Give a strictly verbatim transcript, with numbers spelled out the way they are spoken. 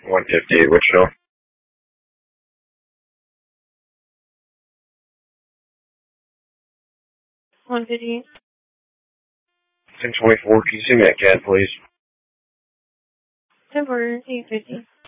one fifty-eight, Wichita. one fifty-eight. ten twenty-four, can you see me at C A D, please? ten four, eight fifty.